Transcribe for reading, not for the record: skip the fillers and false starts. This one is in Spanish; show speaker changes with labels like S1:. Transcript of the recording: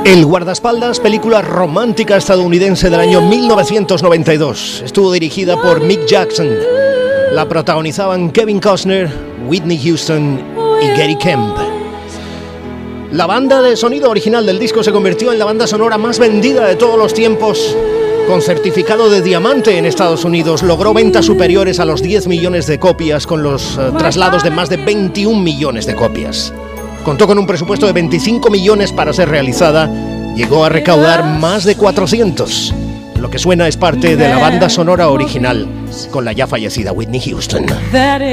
S1: El guardaespaldas, película romántica estadounidense del año 1992. Estuvo dirigida por Mick Jackson. La protagonizaban Kevin Costner, Whitney Houston y Gary Kemp. La banda de sonido original del disco se convirtió en la banda sonora más vendida de todos los tiempos, con certificado de diamante en Estados Unidos. Logró ventas superiores a los 10 millones de copias, con los traslados de más de 21 millones de copias. Contó con un presupuesto de 25 millones para ser realizada. Llegó a recaudar más de 400. Lo que suena es parte de la banda sonora original, con la ya fallecida Whitney Houston.